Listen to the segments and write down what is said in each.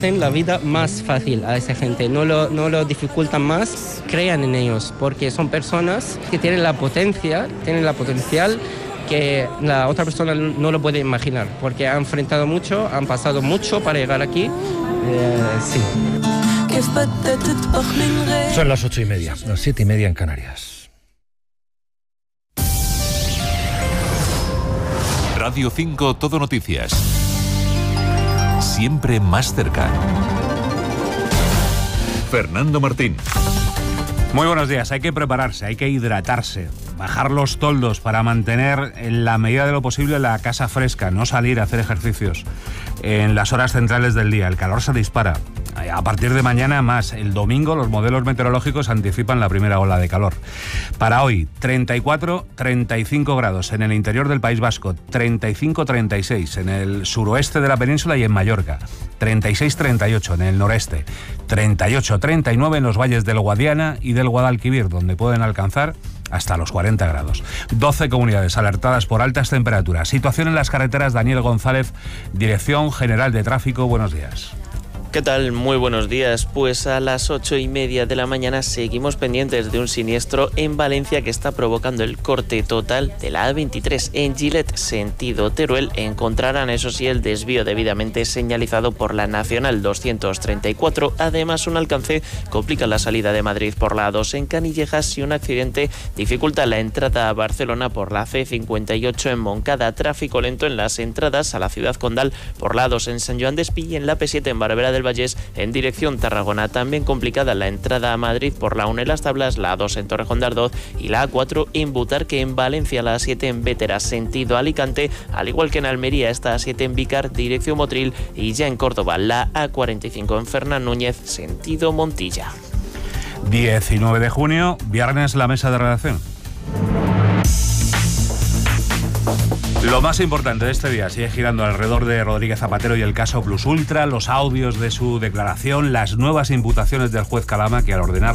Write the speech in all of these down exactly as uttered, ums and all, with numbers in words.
hacen la vida más fácil a esa gente, no lo, no lo dificultan más, crean en ellos, porque son personas que tienen la potencia, tienen la potencial que la otra persona no lo puede imaginar, porque han enfrentado mucho, han pasado mucho para llegar aquí. Eh, sí. Son las ocho y media, las siete y media en Canarias. Radio cinco Todo Noticias. Siempre más cerca. Fernando Martín. Muy buenos días. Hay que prepararse, hay que hidratarse, bajar los toldos para mantener en la medida de lo posible la casa fresca, no salir a hacer ejercicios en las horas centrales del día. El calor se dispara. A partir de mañana más. El domingo los modelos meteorológicos anticipan la primera ola de calor. Para hoy, treinta y cuatro, treinta y cinco grados en el interior del País Vasco, treinta y cinco, treinta y seis en el suroeste de la península y en Mallorca, treinta y seis, treinta y ocho en el noreste, treinta y ocho, treinta y nueve en los valles del Guadiana y del Guadalquivir, donde pueden alcanzar hasta los cuarenta grados. doce comunidades alertadas por altas temperaturas. Situación en las carreteras. Daniel González, Dirección General de Tráfico. Buenos días. ¿Qué tal? Muy buenos días. Pues a las ocho y media de la mañana seguimos pendientes de un siniestro en Valencia que está provocando el corte total de la A veintitrés. En Gilet, sentido Teruel, encontrarán, eso sí, el desvío debidamente señalizado por la Nacional doscientos treinta y cuatro. Además, un alcance complica la salida de Madrid por la A dos en Canillejas y un accidente dificulta la entrada a Barcelona por la C cincuenta y ocho en Moncada. Tráfico lento en las entradas a la ciudad condal por la A dos en San Joan Despí y en la P siete en Barberá del Vallés en dirección Tarragona. También complicada la entrada a Madrid por la uno en Las Tablas, la A dos en Torrejón de Ardoz y la A cuatro en Butarque. En Valencia, la A siete en Bétera, sentido Alicante, al igual que en Almería, esta A siete en Vícar, dirección Motril, y ya en Córdoba, la A cuarenta y cinco en Fernán Núñez, sentido Montilla. diecinueve de junio, viernes, la mesa de redacción. Lo más importante de este día sigue girando alrededor de Rodríguez Zapatero y el caso Plus Ultra, los audios de su declaración, las nuevas imputaciones del juez Calama, que al ordenar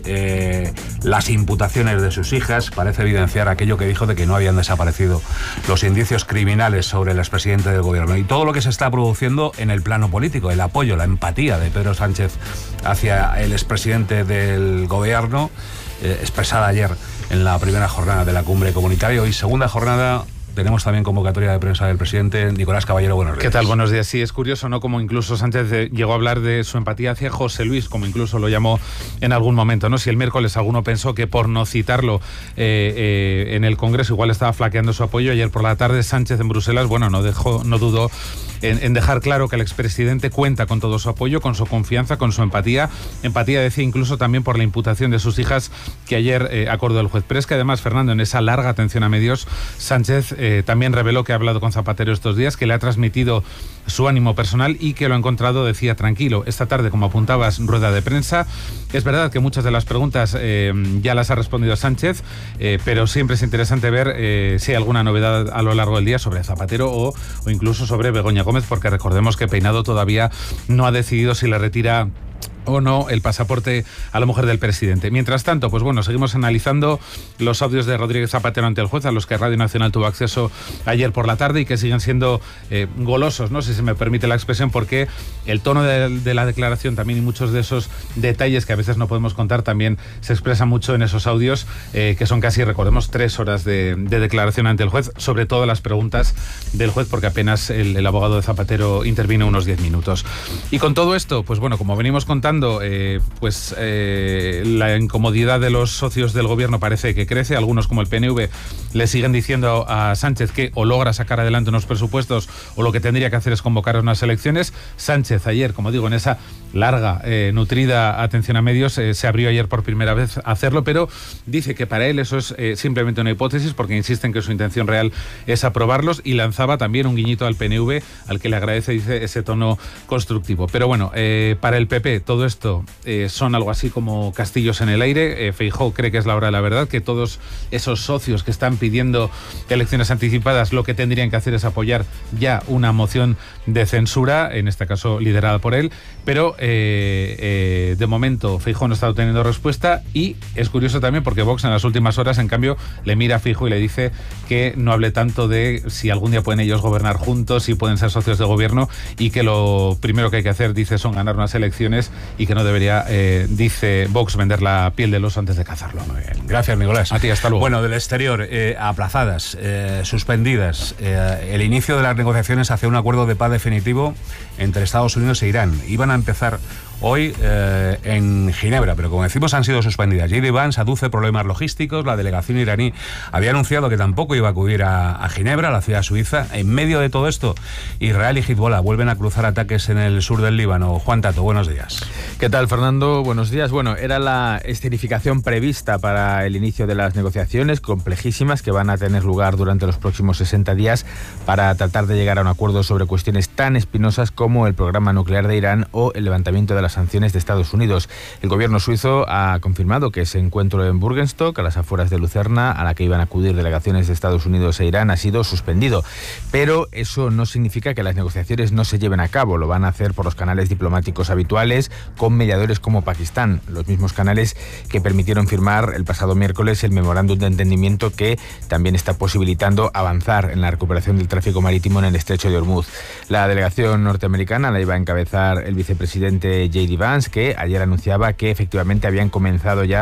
eh, las imputaciones de sus hijas parece evidenciar aquello que dijo de que no habían desaparecido los indicios criminales sobre el expresidente del gobierno. Y todo lo que se está produciendo en el plano político, el apoyo, la empatía de Pedro Sánchez hacia el expresidente del gobierno, eh, expresada ayer en la primera jornada de la cumbre comunitaria. Hoy segunda jornada. Tenemos también convocatoria de prensa del presidente. Nicolás Caballero, buenos días. ¿Qué tal? Buenos días. Sí, es curioso, ¿no? Como incluso Sánchez eh, llegó a hablar de su empatía hacia José Luis, como incluso lo llamó en algún momento, ¿no? Si el miércoles alguno pensó que por no citarlo eh, eh, en el Congreso igual estaba flaqueando su apoyo, ayer por la tarde Sánchez en Bruselas, bueno, no dejó, no dudó en, en dejar claro que el expresidente cuenta con todo su apoyo, con su confianza, con su empatía. Empatía, decía, incluso también por la imputación de sus hijas que ayer eh, acordó el juez. Pero es que además, Fernando, en esa larga atención a medios, Sánchez eh, también reveló que ha hablado con Zapatero estos días, que le ha transmitido su ánimo personal y que lo ha encontrado, decía, tranquilo. Esta tarde, como apuntabas, rueda de prensa. Es verdad que muchas de las preguntas eh, ya las ha respondido Sánchez, eh, pero siempre es interesante ver eh, si hay alguna novedad a lo largo del día sobre Zapatero o, o incluso sobre Begoña Gómez, porque recordemos que Peinado todavía no ha decidido si le retira o no el pasaporte a la mujer del presidente. Mientras tanto, pues bueno, seguimos analizando los audios de Rodríguez Zapatero ante el juez, a los que Radio Nacional tuvo acceso ayer por la tarde y que siguen siendo eh, golosos, ¿no? Si se me permite la expresión, porque el tono de, de la declaración también y muchos de esos detalles que a veces no podemos contar también se expresan mucho en esos audios, eh, que son casi, recordemos, tres horas de, de declaración ante el juez, sobre todo las preguntas del juez, porque apenas el, el abogado de Zapatero intervino unos diez minutos. Y con todo esto, pues bueno, como venimos contando, Eh, pues eh, la incomodidad de los socios del gobierno parece que crece. Algunos, como el P N V, le siguen diciendo a Sánchez que o logra sacar adelante unos presupuestos o lo que tendría que hacer es convocar unas elecciones. Sánchez ayer, como digo, en esa larga, eh, nutrida atención a medios, eh, se abrió ayer por primera vez a hacerlo, pero dice que para él eso es eh, simplemente una hipótesis, porque insisten que su intención real es aprobarlos, y lanzaba también un guiñito al P N V, al que le agradece, dice, ese tono constructivo. Pero bueno, eh, para el P P todo todo esto eh, son algo así como castillos en el aire. Eh, Feijóo cree que es la hora de la verdad, que todos esos socios que están pidiendo elecciones anticipadas lo que tendrían que hacer es apoyar ya una moción de censura, en este caso liderada por él, pero eh, eh, de momento Feijóo no está obteniendo respuesta, y es curioso también porque Vox en las últimas horas, en cambio, le mira a Feijóo y le dice que no hable tanto de si algún día pueden ellos gobernar juntos, si pueden ser socios de gobierno, y que lo primero que hay que hacer, dice, son ganar unas elecciones, y que no debería, eh, dice Vox, vender la piel del oso antes de cazarlo. Muy bien. Gracias, Nicolás. A ti, hasta luego. Bueno, del exterior, eh, aplazadas, eh, suspendidas, eh, el inicio de las negociaciones hacia un acuerdo de paz definitivo entre Estados Unidos e Irán. Iban a empezar hoy eh, en Ginebra, pero como decimos han sido suspendidas. J D Vance aduce problemas logísticos. La delegación iraní había anunciado que tampoco iba a acudir a, a Ginebra, la ciudad suiza. En medio de todo esto, Israel y Hezbollah vuelven a cruzar ataques en el sur del Líbano. Juan Tato, buenos días. ¿Qué tal, Fernando? Buenos días. Bueno, era la escenificación prevista para el inicio de las negociaciones complejísimas que van a tener lugar durante los próximos sesenta días para tratar de llegar a un acuerdo sobre cuestiones tan espinosas como el programa nuclear de Irán o el levantamiento de las sanciones de Estados Unidos. El gobierno suizo ha confirmado que ese encuentro en Burgenstock, a las afueras de Lucerna, a la que iban a acudir delegaciones de Estados Unidos e Irán, ha sido suspendido. Pero eso no significa que las negociaciones no se lleven a cabo. Lo van a hacer por los canales diplomáticos habituales, con mediadores como Pakistán, los mismos canales que permitieron firmar el pasado miércoles el memorándum de entendimiento que también está posibilitando avanzar en la recuperación del tráfico marítimo en el estrecho de Hormuz. La delegación norteamericana la iba a encabezar el vicepresidente J D Vance, que ayer anunciaba que efectivamente habían comenzado ya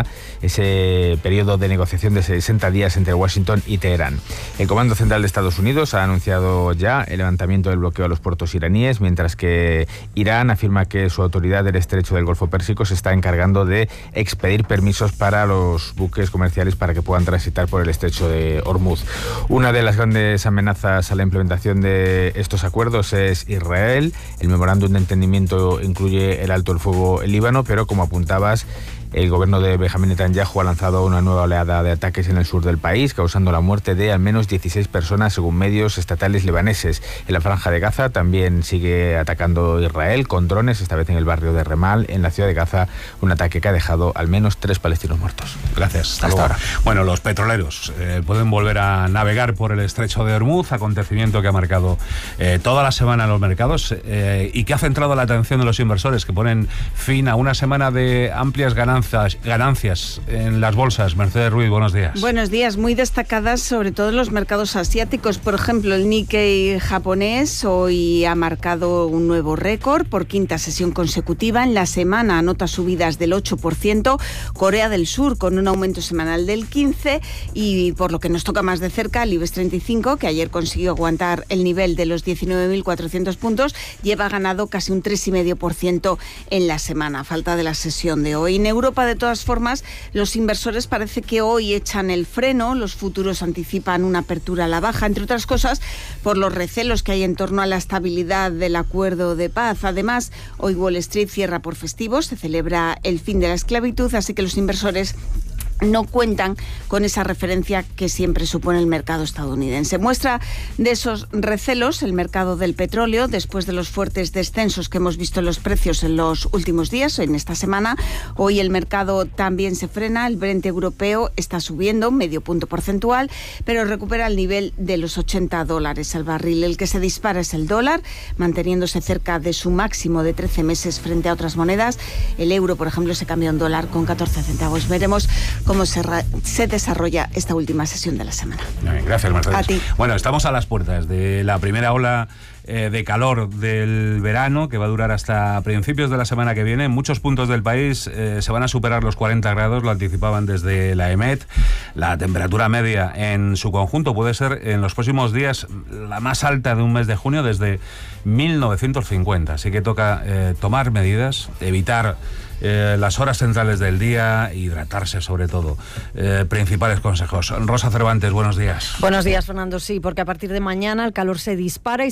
ese periodo de negociación de sesenta días entre Washington y Teherán. El Comando Central de Estados Unidos ha anunciado ya el levantamiento del bloqueo a los puertos iraníes, mientras que Irán afirma que su autoridad del estrecho del Golfo Pérsico se está encargando de expedir permisos para los buques comerciales para que puedan transitar por el estrecho de Hormuz. Una de las grandes amenazas a la implementación de estos acuerdos es Israel. El memorándum de entendimiento incluye el alto el fuego en Líbano, pero como apuntabas, el gobierno de Benjamín Netanyahu ha lanzado una nueva oleada de ataques en el sur del país, causando la muerte de al menos dieciséis personas, según medios estatales libaneses. En la franja de Gaza también sigue atacando Israel con drones, esta vez en el barrio de Remal, en la ciudad de Gaza, un ataque que ha dejado al menos tres palestinos muertos. Gracias. Hasta, Hasta ahora. ahora. Bueno, los petroleros eh, pueden volver a navegar por el estrecho de Hormuz, acontecimiento que ha marcado eh, toda la semana en los mercados eh, y que ha centrado la atención de los inversores, que ponen fin a una semana de amplias ganancias ganancias en las bolsas. Mercedes Ruiz, buenos días. Buenos días, muy destacadas sobre todo en los mercados asiáticos. Por ejemplo, el Nikkei japonés hoy ha marcado un nuevo récord por quinta sesión consecutiva. En la semana anota subidas del ocho por ciento. Corea del Sur con un aumento semanal del quince por ciento, y por lo que nos toca más de cerca, el IBEX treinta y cinco, que ayer consiguió aguantar el nivel de los diecinueve mil cuatrocientos puntos, lleva ganado casi un tres coma cinco por ciento en la semana, a falta de la sesión de hoy. En Europa, de todas formas, los inversores parece que hoy echan el freno. Los futuros anticipan una apertura a la baja, entre otras cosas por los recelos que hay en torno a la estabilidad del acuerdo de paz. Además, hoy Wall Street cierra por festivos, se celebra el fin de la esclavitud, así que los inversores no cuentan con esa referencia que siempre supone el mercado estadounidense. Muestra de esos recelos el mercado del petróleo, después de los fuertes descensos que hemos visto en los precios en los últimos días, en esta semana. Hoy el mercado también se frena, el Brent europeo está subiendo medio punto porcentual, pero recupera el nivel de los ochenta dólares al barril. El que se dispara es el dólar, manteniéndose cerca de su máximo de trece meses frente a otras monedas. El euro, por ejemplo, se cambia un dólar con catorce centavos. Veremos cómo se, se desarrolla esta última sesión de la semana. Gracias, Mercedes. A ti. Bueno, estamos a las puertas de la primera ola eh, de calor del verano, que va a durar hasta principios de la semana que viene. En muchos puntos del país eh, se van a superar los cuarenta grados, lo anticipaban desde la EMET. La temperatura media en su conjunto puede ser en los próximos días la más alta de un mes de junio desde mil novecientos cincuenta. Así que toca eh, tomar medidas, evitar Eh, las horas centrales del día, hidratarse sobre todo. Eh, principales consejos. Rosa Cervantes, buenos días. Buenos días, Fernando. Sí, porque a partir de mañana el calor se dispara y según la agencia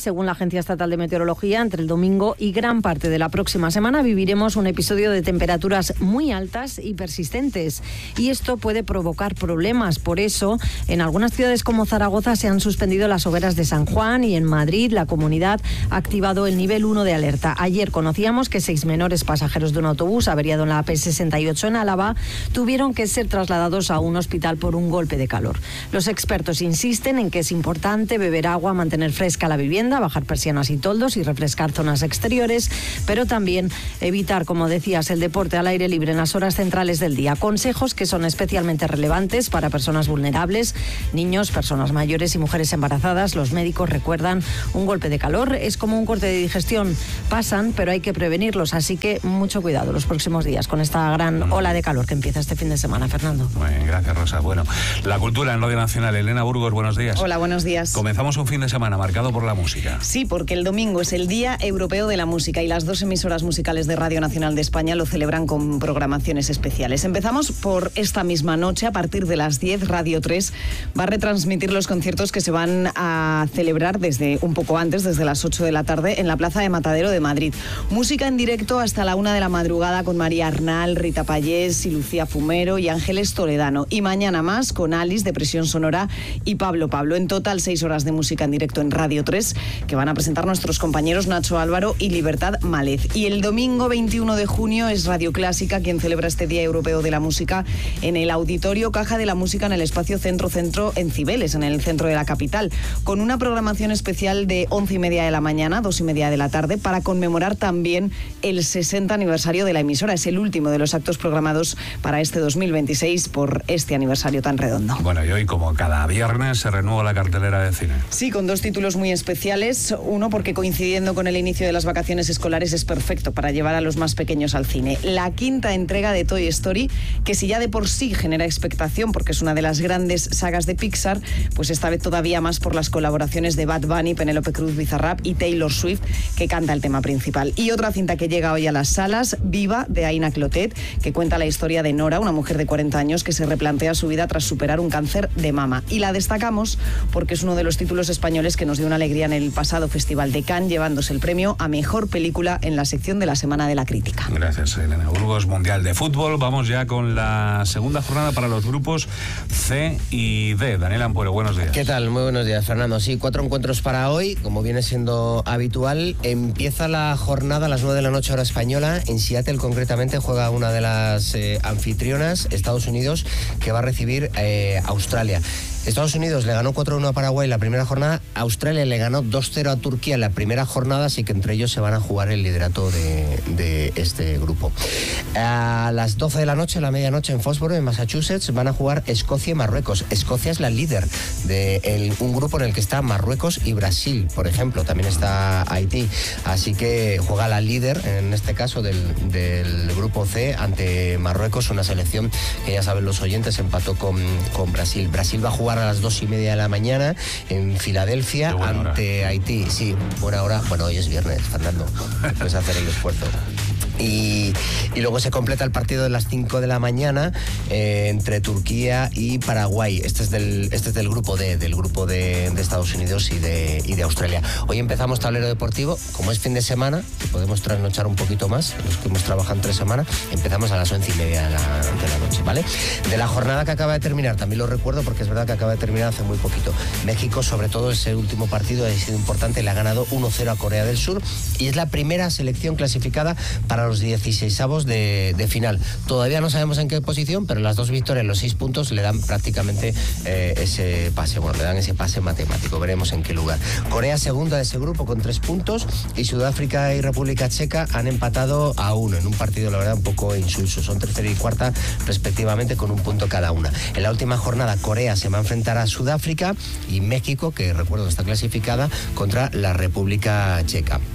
Agencia Estatal de Meteorología, entre el domingo y gran parte de la próxima semana viviremos un episodio de temperaturas muy altas y persistentes. Y esto puede provocar problemas. Por eso, en algunas ciudades como Zaragoza se han suspendido las hogueras de San Juan, y en Madrid la comunidad ha activado el nivel uno de alerta. Ayer conocíamos que seis menores pasajeros de un autobús averiado en la A P sesenta y ocho en Álava tuvieron que ser trasladados a un hospital por un golpe de calor. Los expertos insisten en que es importante beber agua, mantener fresca la vivienda, bajar persianas y toldos y refrescar zonas exteriores, pero también evitar, como decías, el deporte al aire libre en las horas centrales del día. Consejos que son especialmente relevantes para personas vulnerables, niños, personas mayores y mujeres embarazadas. Los médicos recuerdan, un golpe de calor es como un corte de digestión. Pasan, pero hay que prevenirlos, así que mucho cuidado los próximos días con esta gran ola de calor que empieza este fin de semana. Fernando. Muy bien, gracias, Rosa. Bueno, la cultura en Radio Nacional. Elena Burgos, buenos días. Hola, buenos días. Comenzamos un fin de semana marcado por la música. Sí, porque el domingo es el Día Europeo de la Música y las dos emisoras musicales de Radio Nacional de España lo celebran con programaciones especiales. Empezamos por esta misma noche, a partir de las diez, Radio tres va a retransmitir los conciertos que se van a celebrar desde un poco antes, desde las ocho de la tarde, en la Plaza de Matadero de Madrid. Música en directo hasta la una de la madrugada con María Arnal, Rita Payés y Lucía Fumero y Ángeles Toledano. Y mañana más con Alice de Presión Sonora y Pablo Pablo. En total, seis horas de música en directo en Radio tres que van a presentar nuestros compañeros Nacho Álvaro y Libertad Malez. Y el domingo veintiuno de junio es Radio Clásica quien celebra este Día Europeo de la Música en el Auditorio Caja de la Música en el Espacio Centro Centro en Cibeles, en el centro de la capital, con una programación especial de once y media de la mañana, dos y media de la tarde, para conmemorar también el sesenta aniversario de la emisora. Es el último de los actos programados para este dos mil veintiséis por este aniversario tan redondo. Bueno, y hoy, como cada viernes, se renueva la cartelera de cine. Sí, con dos títulos muy especiales. Uno, porque coincidiendo con el inicio de las vacaciones escolares es perfecto para llevar a los más pequeños al cine. La quinta entrega de Toy Story, que si ya de por sí genera expectación porque es una de las grandes sagas de Pixar, pues esta vez todavía más por las colaboraciones de Bad Bunny, Penélope Cruz, Bizarrap y Taylor Swift, que canta el tema principal. Y otra cinta que llega hoy a las salas, Viva, de Aina Clotet, que cuenta la historia de Nora, una mujer de cuarenta años que se replantea su vida tras superar un cáncer de mama. Y la destacamos porque es uno de los títulos españoles que nos dio una alegría en el pasado Festival de Cannes, llevándose el premio a Mejor Película en la sección de la Semana de la Crítica. Gracias, Elena Burgos. Mundial de Fútbol. Vamos ya con la segunda jornada para los grupos C y D. Daniel Ampuero, buenos días. ¿Qué tal? Muy buenos días, Fernando. Sí, cuatro encuentros para hoy, como viene siendo habitual. Empieza la jornada a las nueve de la noche hora española. En Seattle, concretamente, juega una de las eh, anfitrionas, Estados Unidos, que va a recibir eh, Australia. Estados Unidos le ganó cuatro uno a Paraguay la primera jornada, Australia le ganó dos cero a Turquía en la primera jornada, así que entre ellos se van a jugar el liderato de, de este grupo. A las doce de la noche, a la medianoche en Foxborough, en Massachusetts, van a jugar Escocia y Marruecos. Escocia es la líder de el, un grupo en el que está Marruecos y Brasil, por ejemplo, también está Haití, así que juega la líder, en este caso del, del grupo C, ante Marruecos, una selección que ya saben los oyentes empató con, con Brasil. Brasil va a jugar a las dos y media de la mañana en Filadelfia ante hora. Haití. Sí, buena hora. Bueno, hoy es viernes, Fernando. Puedes hacer el esfuerzo. Y, y luego se completa el partido de las cinco de la mañana eh, entre Turquía y Paraguay. Este es del, este es del grupo D, del grupo de, de Estados Unidos y de, y de Australia. Hoy empezamos tablero deportivo. Como es fin de semana, que podemos trasnochar un poquito más, los que hemos trabajado entre semana, empezamos a las once y media de la, de la noche, ¿vale? De la jornada que acaba de terminar, también lo recuerdo porque es verdad que acaba de terminar hace muy poquito. México, sobre todo ese último partido, ha sido importante, le ha ganado uno cero a Corea del Sur y es la primera selección clasificada para los dieciseisavos de, de final. Todavía no sabemos en qué posición, pero las dos victorias, los seis puntos, le dan prácticamente eh, ese pase, bueno, le dan ese pase matemático. Veremos en qué lugar. Corea segunda de ese grupo con tres puntos y Sudáfrica y República Checa han empatado a uno en un partido, la verdad, un poco insulso. Son tercera y cuarta respectivamente con un punto cada una. En la última jornada, Corea se va a enfrentar a Sudáfrica y México, que recuerdo está clasificada, contra la República Checa.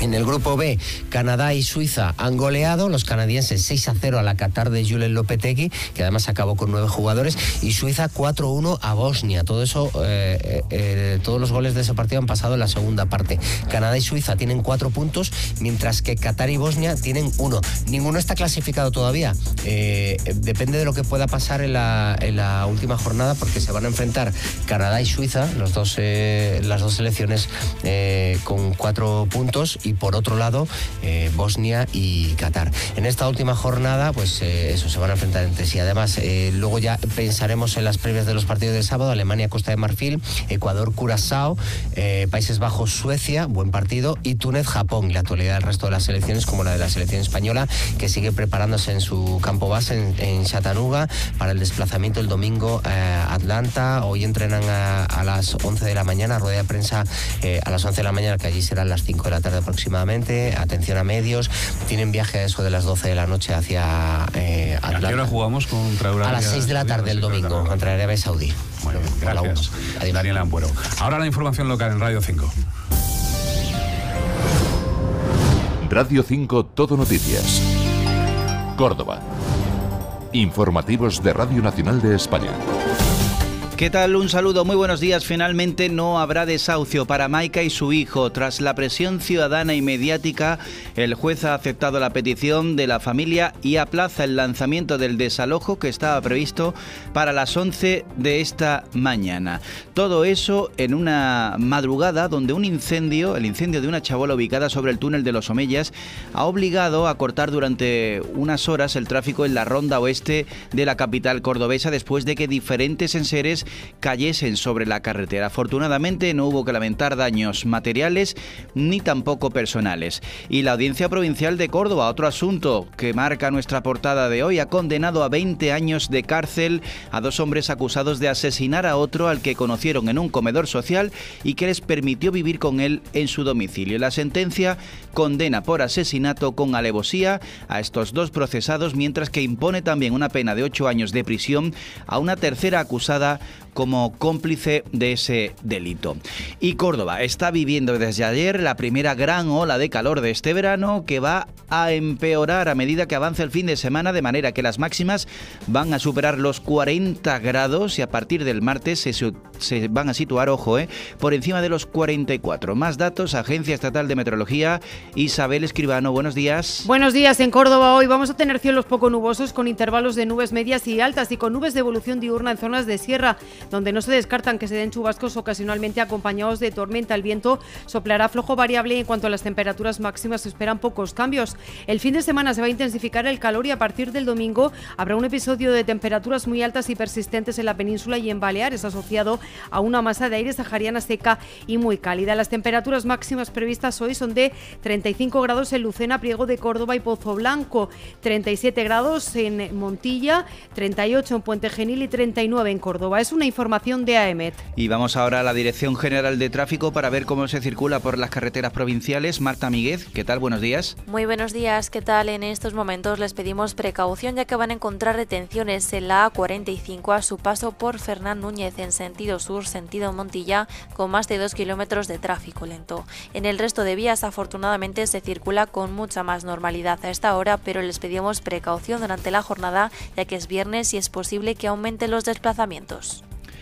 En el grupo B, Canadá y Suiza han goleado, los canadienses seis a cero a la Qatar de Julen Lopetegui, que además acabó con nueve jugadores, y Suiza cuatro uno a Bosnia. Todo eso, eh, eh, todos los goles de ese partido han pasado en la segunda parte. Canadá y Suiza tienen cuatro puntos, mientras que Qatar y Bosnia tienen uno. Ninguno está clasificado todavía. Eh, depende de lo que pueda pasar en la, en la última jornada, porque se van a enfrentar Canadá y Suiza, los dos, eh, las dos selecciones eh, con cuatro puntos, y por otro lado eh, Bosnia y Qatar. En esta última jornada pues eh, eso, se van a enfrentar entre sí. Además eh, luego ya pensaremos en las previas de los partidos del sábado: Alemania, Costa de Marfil, Ecuador, Curazao, eh, Países Bajos, Suecia, buen partido, y Túnez, Japón. Y la actualidad del resto de las selecciones, como la de la selección española, que sigue preparándose en su campo base en, en Chattanooga para el desplazamiento el domingo a eh, Atlanta. Hoy entrenan a, a las once de la mañana, rueda de prensa eh, a las once de la mañana, que allí serán las cinco de la tarde aproximadamente. Atención a medios, tienen viaje a eso de las doce de la noche hacia eh, Atlanta. ¿A qué hora jugamos contra Arabia? A las seis de la tarde el domingo contra Arabia Saudí. Muy bien, gracias. Daniel Ampuero. Ahora la información local en Radio cinco. Radio cinco Todo Noticias. Córdoba. Informativos de Radio Nacional de España. ¿Qué tal? Un saludo, muy buenos días. Finalmente no habrá desahucio para Maika y su hijo. Tras la presión ciudadana y mediática, el juez ha aceptado la petición de la familia y aplaza el lanzamiento del desalojo, que estaba previsto para las once de esta mañana. Todo eso en una madrugada donde un incendio, el incendio de una chabola ubicada sobre el túnel de los Omeyas, ha obligado a cortar durante unas horas el tráfico en la ronda oeste de la capital cordobesa, después de que diferentes enseres cayesen sobre la carretera. Afortunadamente no hubo que lamentar daños materiales ni tampoco personales. Y la Audiencia Provincial de Córdoba, otro asunto que marca nuestra portada de hoy, ha condenado a veinte años de cárcel a dos hombres acusados de asesinar a otro al que conocieron en un comedor social y que les permitió vivir con él en su domicilio. La sentencia condena por asesinato con alevosía a estos dos procesados, mientras que impone también una pena de ocho años de prisión a una tercera acusada como cómplice de ese delito. Y Córdoba está viviendo desde ayer la primera gran ola de calor de este verano, que va a empeorar a medida que avance el fin de semana, de manera que las máximas van a superar los cuarenta grados y a partir del martes se, se van a situar, ojo, eh, por encima de los cuarenta y cuatro. Más datos, Agencia Estatal de Meteorología. Isabel Escribano, buenos días. Buenos días. En Córdoba hoy vamos a tener cielos poco nubosos, con intervalos de nubes medias y altas y con nubes de evolución diurna en zonas de sierra, donde no se descartan que se den chubascos ocasionalmente acompañados de tormenta. El viento soplará flojo variable y en cuanto a las temperaturas máximas se esperan pocos cambios. El fin de semana se va a intensificar el calor y a partir del domingo habrá un episodio de temperaturas muy altas y persistentes en la península y en Baleares, asociado a una masa de aire sahariana seca y muy cálida. Las temperaturas máximas previstas hoy son de treinta y cinco grados en Lucena, Priego de Córdoba y Pozo Blanco, treinta y siete grados en Montilla, treinta y ocho en Puente Genil y treinta y nueve en Córdoba. Es una información de A E M E T. Y vamos ahora a la Dirección General de Tráfico para ver cómo se circula por las carreteras provinciales. Marta Míguez, ¿qué tal? Buenos días. Muy buenos días, ¿qué tal? En estos momentos les pedimos precaución, ya que van a encontrar retenciones en la A cuarenta y cinco a su paso por Fernán Núñez en sentido sur, sentido Montilla, con más de dos kilómetros de tráfico lento. En el resto de vías, afortunadamente, se circula con mucha más normalidad a esta hora, pero les pedimos precaución durante la jornada, ya que es viernes y es posible que aumenten los desplazamientos.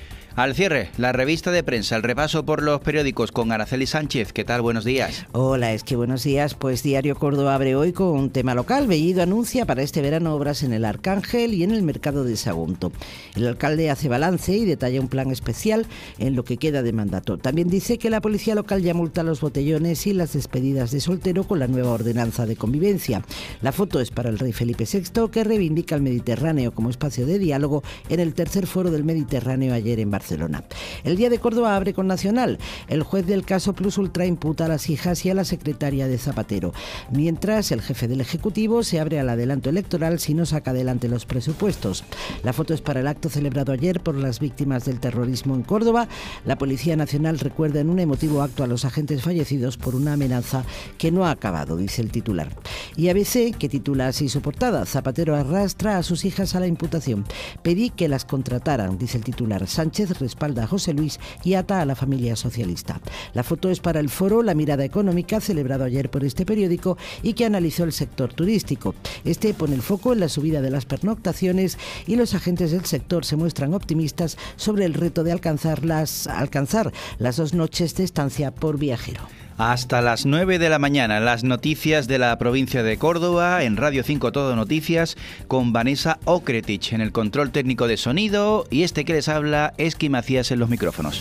Al cierre, la revista de prensa, el repaso por los periódicos con Araceli Sánchez. ¿Qué tal? Buenos días. Hola, es que buenos días. Pues Diario Córdoba abre hoy con un tema local. Bellido anuncia para este verano obras en el Arcángel y en el mercado de Sagunto. El alcalde hace balance y detalla un plan especial en lo que queda de mandato. También dice que la policía local ya multa los botellones y las despedidas de soltero con la nueva ordenanza de convivencia. La foto es para el rey Felipe sexto, que reivindica el Mediterráneo como espacio de diálogo en el tercer foro del Mediterráneo ayer en Barcelona. Barcelona. El Día de Córdoba abre con Nacional. El juez del caso Plus Ultra imputa a las hijas y a la secretaria de Zapatero. Mientras, el jefe del Ejecutivo se abre al adelanto electoral si no saca adelante los presupuestos. La foto es para el acto celebrado ayer por las víctimas del terrorismo en Córdoba. La Policía Nacional recuerda en un emotivo acto a los agentes fallecidos por una amenaza que no ha acabado, dice el titular. Y A B C, que titula así su portada: Zapatero arrastra a sus hijas a la imputación. Pedí que las contrataran, dice el titular. Sánchez Sánchez respalda a José Luis y ata a la familia socialista. La foto es para el foro La Mirada Económica, celebrado ayer por este periódico y que analizó el sector turístico. Este pone el foco en la subida de las pernoctaciones y los agentes del sector se muestran optimistas sobre el reto de alcanzar las, alcanzar las dos noches de estancia por viajero. Hasta las nueve de la mañana, las noticias de la provincia de Córdoba en Radio cinco Todo Noticias con Vanessa Okretich en el control técnico de sonido y este que les habla es Kim Macías en los micrófonos.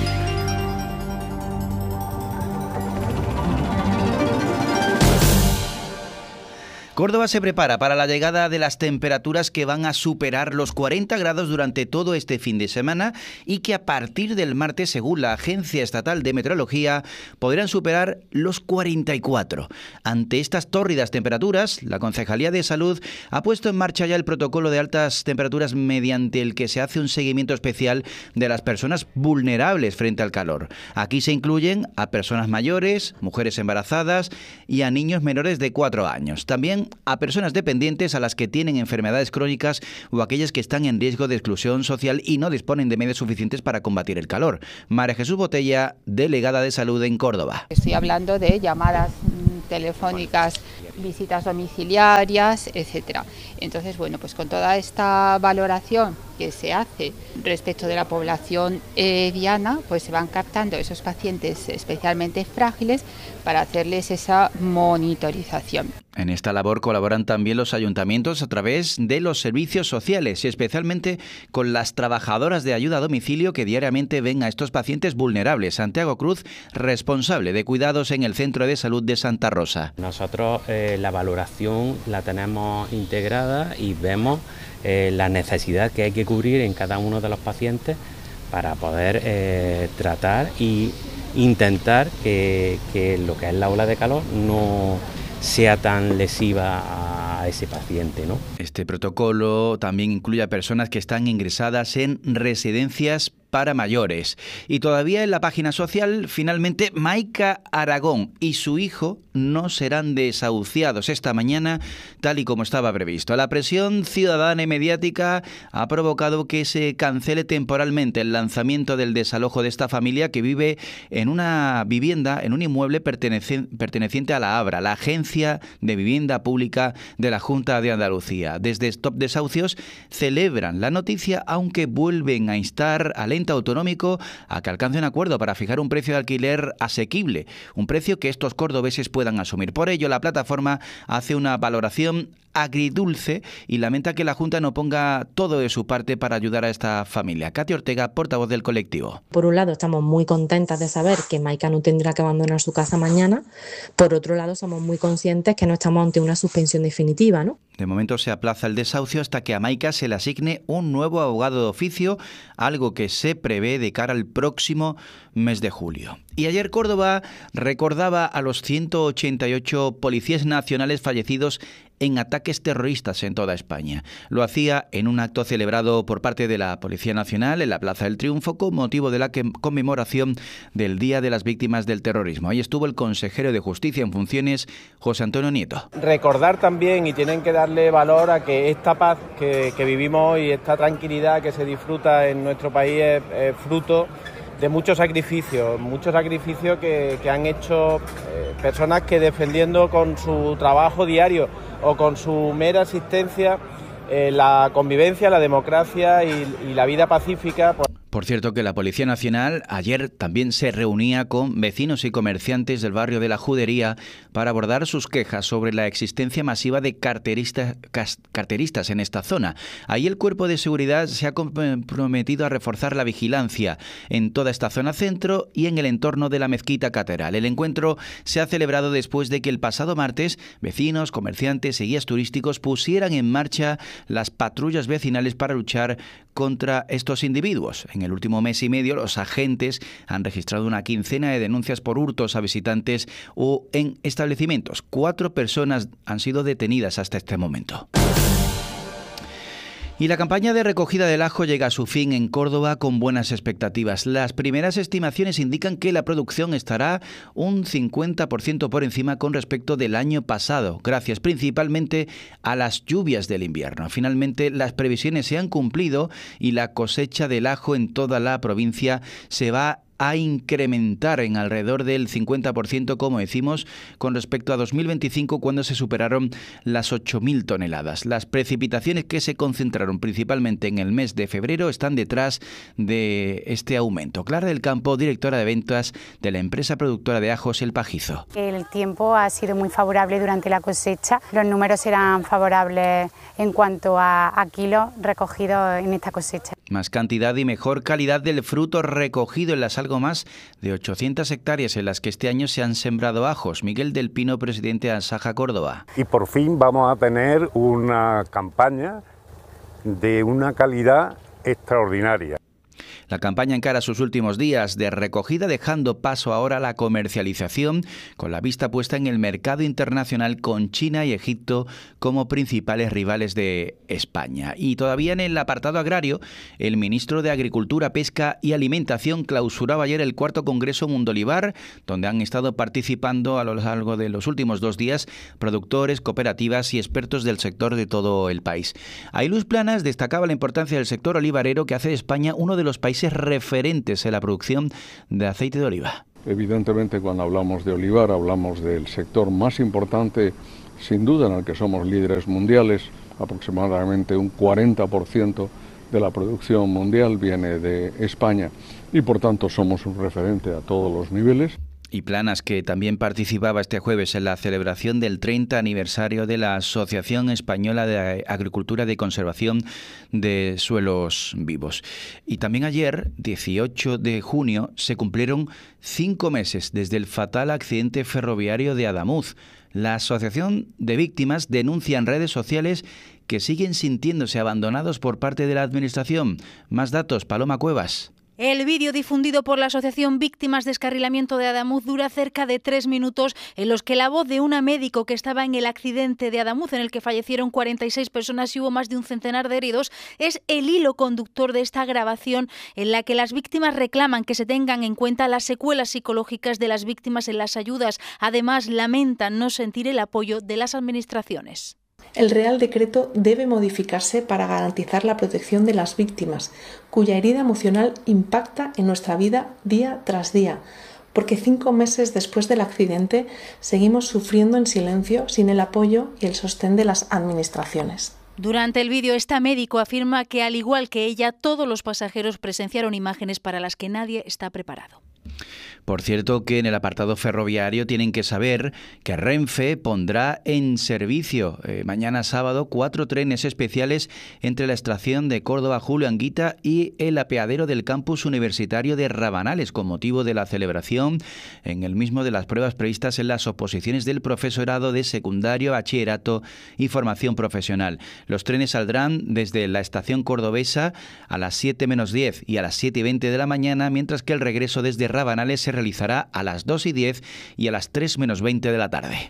Córdoba se prepara para la llegada de las temperaturas que van a superar los cuarenta grados durante todo este fin de semana y que a partir del martes, según la Agencia Estatal de Meteorología, podrán superar los cuarenta y cuatro. Ante estas tórridas temperaturas, la Concejalía de Salud ha puesto en marcha ya el protocolo de altas temperaturas mediante el que se hace un seguimiento especial de las personas vulnerables frente al calor. Aquí se incluyen a personas mayores, mujeres embarazadas y a niños menores de cuatro años. También a personas dependientes, a las que tienen enfermedades crónicas o aquellas que están en riesgo de exclusión social y no disponen de medios suficientes para combatir el calor. María Jesús Botella, delegada de Salud en Córdoba. Estoy hablando de llamadas telefónicas, visitas domiciliarias, etcétera. Entonces, bueno, pues con toda esta valoración que se hace respecto de la población eh, diana, pues se van captando esos pacientes especialmente frágiles para hacerles esa monitorización. En esta labor colaboran también los ayuntamientos a través de los servicios sociales y especialmente con las trabajadoras de ayuda a domicilio que diariamente ven a estos pacientes vulnerables. Santiago Cruz, responsable de cuidados en el Centro de Salud de Santa Rosa. Nosotros eh, la valoración la tenemos integrada y vemos eh, la necesidad que hay que cubrir en cada uno de los pacientes para poder eh, tratar y intentar que, que lo que es la ola de calor no sea tan lesiva a ese paciente, ¿no? Este protocolo también incluye a personas que están ingresadas en residencias para mayores. Y todavía en la página social, finalmente, Maika Aragón y su hijo no serán desahuciados esta mañana, tal y como estaba previsto. La presión ciudadana y mediática ha provocado que se cancele temporalmente el lanzamiento del desalojo de esta familia que vive en una vivienda, en un inmueble perteneciente a la Abra, la Agencia de Vivienda Pública de la Junta de Andalucía. Desde Stop Desahucios celebran la noticia, aunque vuelven a instar al ente autonómico a que alcance un acuerdo para fijar un precio de alquiler asequible, un precio que estos cordobeses puedan asumir. Por ello, la plataforma hace una valoración agridulce y lamenta que la Junta no ponga todo de su parte para ayudar a esta familia. Katy Ortega, portavoz del colectivo. Por un lado, estamos muy contentas de saber que Maika no tendrá que abandonar su casa mañana. Por otro lado, somos muy conscientes que no estamos ante una suspensión definitiva, ¿no? De momento se aplaza el desahucio hasta que a Maika se le asigne un nuevo abogado de oficio, algo que se prevé de cara al próximo mes de julio. Y ayer Córdoba recordaba a los ciento ochenta y ocho policías nacionales fallecidos en ataques terroristas en toda España. Lo hacía en un acto celebrado por parte de la Policía Nacional en la Plaza del Triunfo con motivo de la conmemoración del Día de las Víctimas del Terrorismo. Ahí estuvo el consejero de Justicia en funciones, José Antonio Nieto. Recordar también, y tienen que darle valor a que esta paz que, que vivimos y esta tranquilidad que se disfruta en nuestro país es, es fruto de muchos sacrificios, muchos sacrificios que, que han hecho eh, personas que defendiendo con su trabajo diario o con su mera existencia eh, la convivencia, la democracia y, y la vida pacífica. Pues... Por cierto que la Policía Nacional ayer también se reunía con vecinos y comerciantes del barrio de la Judería para abordar sus quejas sobre la existencia masiva de carteristas, carteristas en esta zona. Ahí el Cuerpo de Seguridad se ha comprometido a reforzar la vigilancia en toda esta zona centro y en el entorno de la mezquita catedral. El encuentro se ha celebrado después de que el pasado martes vecinos, comerciantes y guías turísticos pusieran en marcha las patrullas vecinales para luchar contra estos individuos. En el último mes y medio, los agentes han registrado una quincena de denuncias por hurtos a visitantes o en establecimientos. Cuatro personas han sido detenidas hasta este momento. Y la campaña de recogida del ajo llega a su fin en Córdoba con buenas expectativas. Las primeras estimaciones indican que la producción estará un cincuenta por ciento por encima con respecto del año pasado, gracias principalmente a las lluvias del invierno. Finalmente, las previsiones se han cumplido y la cosecha del ajo en toda la provincia se va a incrementar en alrededor del cincuenta por ciento, como decimos, con respecto a dos mil veinticinco, cuando se superaron las ocho mil toneladas. Las precipitaciones, que se concentraron principalmente en el mes de febrero, están detrás de este aumento. Clara del Campo, directora de ventas de la empresa productora de ajos El Pajizo. El tiempo ha sido muy favorable durante la cosecha. Los números serán favorables en cuanto a, a kilos recogidos en esta cosecha. Más cantidad y mejor calidad del fruto recogido en las algo más de ochocientas hectáreas en las que este año se han sembrado ajos. Miguel del Pino, presidente de Asaja Córdoba. Y por fin vamos a tener una campaña de una calidad extraordinaria. La campaña encara sus últimos días de recogida, dejando paso ahora a la comercialización, con la vista puesta en el mercado internacional, con China y Egipto como principales rivales de España. Y todavía en el apartado agrario, el ministro de Agricultura, Pesca y Alimentación clausuraba ayer el cuarto Congreso Mundolivar, donde han estado participando a lo largo de los últimos dos días productores, cooperativas y expertos del sector de todo el país. Ailuz Planas destacaba la importancia del sector olivarero, que hace de España uno de los países referentes en la producción de aceite de oliva. Evidentemente, cuando hablamos de olivar, hablamos del sector más importante, sin duda, en el que somos líderes mundiales. Aproximadamente un cuarenta por ciento de la producción mundial viene de España y, por tanto, somos un referente a todos los niveles. Y Planas, que también participaba este jueves en la celebración del treinta aniversario de la Asociación Española de Agricultura de Conservación de Suelos Vivos. Y también ayer, dieciocho de junio, se cumplieron cinco meses desde el fatal accidente ferroviario de Adamuz. La Asociación de Víctimas denuncia en redes sociales que siguen sintiéndose abandonados por parte de la Administración. Más datos, Paloma Cuevas. El vídeo difundido por la Asociación Víctimas de Descarrilamiento de Adamuz dura cerca de tres minutos, en los que la voz de una médico que estaba en el accidente de Adamuz, en el que fallecieron cuarenta y seis personas y hubo más de un centenar de heridos, es el hilo conductor de esta grabación, en la que las víctimas reclaman que se tengan en cuenta las secuelas psicológicas de las víctimas en las ayudas. Además, lamentan no sentir el apoyo de las administraciones. El Real Decreto debe modificarse para garantizar la protección de las víctimas, cuya herida emocional impacta en nuestra vida día tras día, porque cinco meses después del accidente seguimos sufriendo en silencio, sin el apoyo y el sostén de las administraciones. Durante el vídeo, esta médico afirma que, al igual que ella, todos los pasajeros presenciaron imágenes para las que nadie está preparado. Por cierto, que en el apartado ferroviario tienen que saber que Renfe pondrá en servicio eh, mañana sábado cuatro trenes especiales entre la estación de Córdoba Julio Anguita y el apeadero del campus universitario de Rabanales, con motivo de la celebración en el mismo de las pruebas previstas en las oposiciones del profesorado de secundario, bachillerato y formación profesional. Los trenes saldrán desde la estación cordobesa a las siete menos diez y a las siete y veinte de la mañana, mientras que el regreso desde Rabanales se realizará a las dos y diez y a las tres menos veinte de la tarde.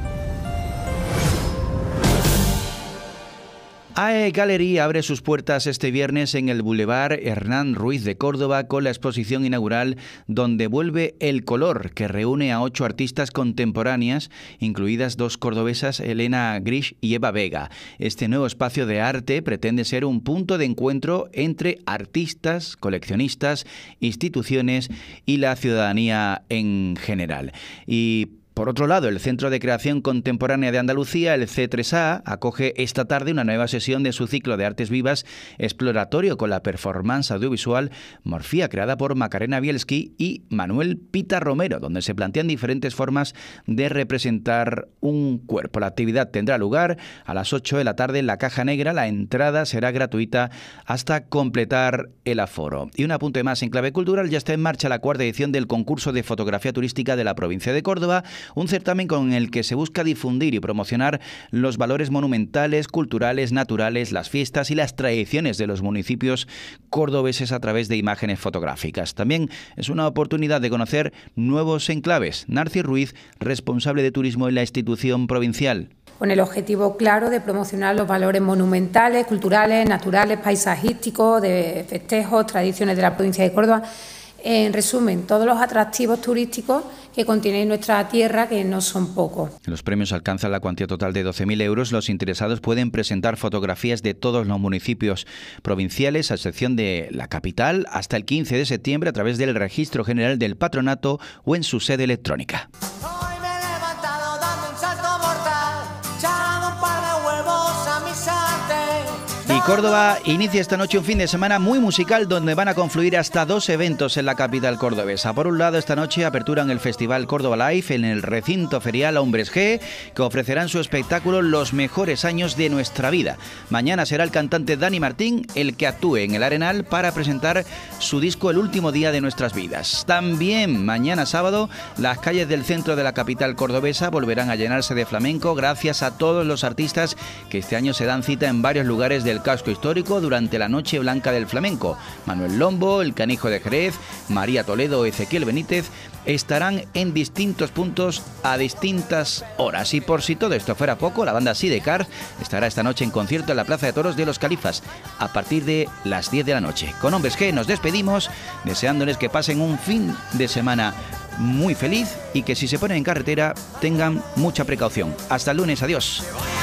A E Gallery abre sus puertas este viernes en el Boulevard Hernán Ruiz de Córdoba con la exposición inaugural Donde vuelve el color, que reúne a ocho artistas contemporáneas, incluidas dos cordobesas, Elena Grish y Eva Vega. Este nuevo espacio de arte pretende ser un punto de encuentro entre artistas, coleccionistas, instituciones y la ciudadanía en general. Y por otro lado, el Centro de Creación Contemporánea de Andalucía, el C tres A, acoge esta tarde una nueva sesión de su ciclo de artes vivas exploratorio con la performance audiovisual Morfía, creada por Macarena Bielski y Manuel Pita Romero, donde se plantean diferentes formas de representar un cuerpo. La actividad tendrá lugar a las ocho de la tarde en la Caja Negra. La entrada será gratuita hasta completar el aforo. Y un apunte más en clave cultural: ya está en marcha la cuarta edición del concurso de fotografía turística de la provincia de Córdoba, un certamen con el que se busca difundir y promocionar los valores monumentales, culturales, naturales, las fiestas y las tradiciones de los municipios cordobeses a través de imágenes fotográficas. También es una oportunidad de conocer nuevos enclaves. Narci Ruiz, responsable de turismo en la institución provincial. con el objetivo claro de promocionar los valores monumentales, culturales, naturales, paisajísticos, de festejos, tradiciones de la provincia de Córdoba. En resumen, todos los atractivos turísticos que contiene nuestra tierra, que no son pocos. Los premios alcanzan la cuantía total de doce mil euros. Los interesados pueden presentar fotografías de todos los municipios provinciales, a excepción de la capital, hasta el quince de septiembre a través del Registro General del Patronato o en su sede electrónica. Y Córdoba inicia esta noche un fin de semana muy musical donde van a confluir hasta dos eventos en la capital cordobesa. Por un lado, esta noche aperturan el Festival Córdoba Live en el recinto ferial Hombres G, que ofrecerán su espectáculo Los mejores años de nuestra vida. Mañana será el cantante Dani Martín el que actúe en el Arenal para presentar su disco El último día de nuestras vidas. También mañana sábado, las calles del centro de la capital cordobesa volverán a llenarse de flamenco gracias a todos los artistas que este año se dan cita en varios lugares del casco histórico durante la Noche Blanca del Flamenco. Manuel Lombo, el Canijo de Jerez, María Toledo, Ezequiel Benítez estarán en distintos puntos a distintas horas. Y por si todo esto fuera poco, la banda Sidecar estará esta noche en concierto en la Plaza de Toros de los Califas a partir de las diez de la noche. Con Hombres G nos despedimos, deseándoles que pasen un fin de semana muy feliz y que si se ponen en carretera tengan mucha precaución. Hasta el lunes, adiós.